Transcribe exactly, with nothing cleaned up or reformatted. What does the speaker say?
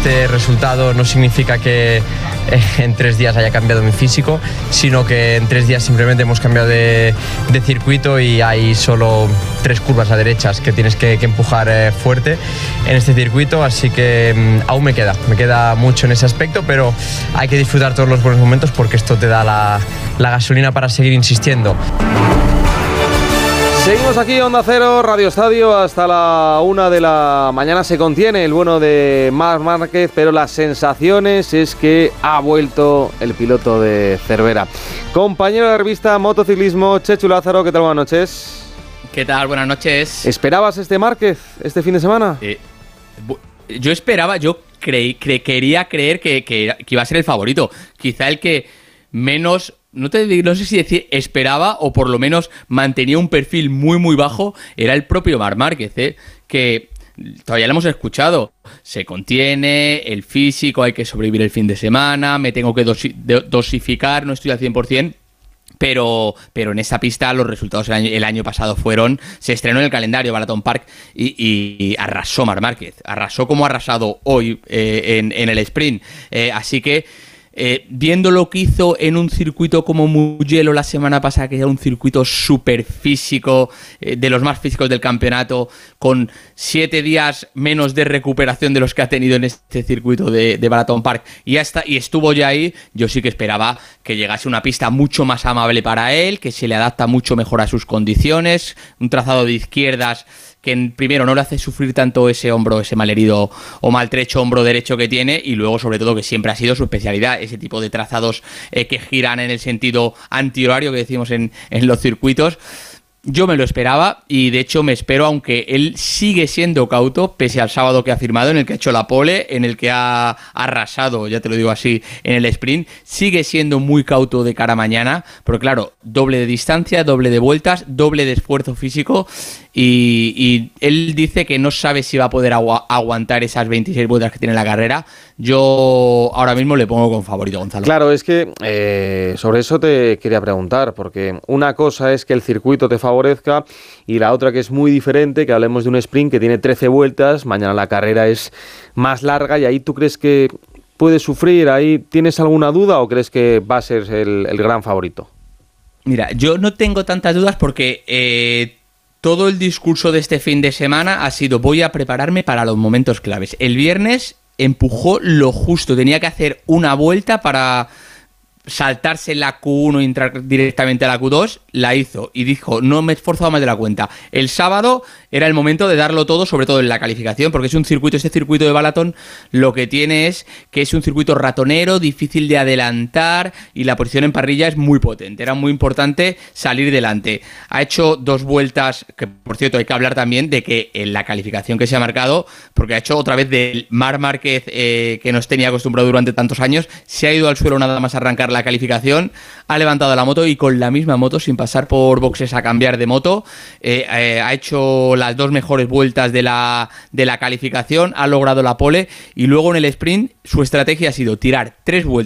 este resultado no significa que eh, en tres días haya cambiado mi físico, sino que en tres días simplemente hemos cambiado de, de circuito y hay solo tres curvas a derechas que tienes que, que empujar eh, fuerte en este circuito, así que mm, aún me queda, me queda mucho en ese aspecto, pero hay que disfrutar todos los buenos momentos porque esto te da la, la gasolina para seguir insistiendo. Seguimos aquí, Onda Cero, Radio Estadio, hasta la una de la mañana. Se contiene el bueno de Marc Márquez, pero las sensaciones es que ha vuelto el piloto de Cervera. Compañero de la revista Motociclismo, Chechu Lázaro, ¿qué tal? Buenas noches. ¿Qué tal? Buenas noches. ¿Esperabas este Márquez este fin de semana? Eh, yo esperaba, yo creí, cre, quería creer que, que, que iba a ser el favorito. Quizá el que menos... No, te, no sé si decir esperaba o por lo menos mantenía un perfil muy muy bajo, era el propio Marc Márquez, ¿eh? Que todavía lo hemos escuchado, se contiene, el físico, hay que sobrevivir el fin de semana, me tengo que dosi, dosificar, no estoy al cien por ciento, pero, pero en esa pista los resultados el año, el año pasado fueron, se estrenó en el calendario Balaton Park y, y, y arrasó Marc Márquez, arrasó como ha arrasado hoy eh, en, en el sprint, eh, así que Eh, viendo lo que hizo en un circuito como Mugello la semana pasada, que era un circuito súper físico, eh, de los más físicos del campeonato, con siete días menos de recuperación de los que ha tenido en este circuito de, de Balaton Park, y, hasta, y estuvo ya ahí, yo sí que esperaba que llegase una pista mucho más amable para él, que se le adapta mucho mejor a sus condiciones, un trazado de izquierdas que primero no le hace sufrir tanto ese hombro, ese malherido o maltrecho hombro derecho que tiene, y luego sobre todo que siempre ha sido su especialidad, ese tipo de trazados eh, que giran en el sentido antihorario que decimos en, en los circuitos. Yo me lo esperaba y de hecho me espero, aunque él sigue siendo cauto, pese al sábado que ha firmado, en el que ha hecho la pole, en el que ha arrasado, ya te lo digo así, en el sprint, sigue siendo muy cauto de cara a mañana, pero claro, doble de distancia, doble de vueltas, doble de esfuerzo físico y, y él dice que no sabe si va a poder agu- aguantar esas veintiséis vueltas que tiene la carrera. Yo ahora mismo le pongo con favorito, Gonzalo. Claro, es que eh, sobre eso te quería preguntar, porque una cosa es que el circuito te favorezca y la otra que es muy diferente, que hablemos de un sprint que tiene trece vueltas, mañana la carrera es más larga y ahí tú crees que puede sufrir, ahí tienes alguna duda o crees que va a ser el, el gran favorito. Mira, yo no tengo tantas dudas porque eh, todo el discurso de este fin de semana ha sido voy a prepararme para los momentos claves. El viernes empujó lo justo, tenía que hacer una vuelta para saltarse la Q uno y entrar directamente a la Q dos, la hizo y dijo, no me he esforzado más de la cuenta. El sábado era el momento de darlo todo, sobre todo en la calificación, porque es un circuito, este circuito de Balaton, lo que tiene es que es un circuito ratonero, difícil de adelantar y la posición en parrilla es muy potente, era muy importante salir delante. Ha hecho dos vueltas, que por cierto hay que hablar también de que en la calificación que se ha marcado, porque ha hecho otra vez del Marc Márquez eh, que nos tenía acostumbrado durante tantos años, se ha ido al suelo nada más arrancar la calificación, ha levantado la moto y con la misma moto, sin pasar por boxes a cambiar de moto, eh, eh, ha hecho las dos mejores vueltas de la, de la calificación, ha logrado la pole y luego en el sprint su estrategia ha sido tirar tres vueltas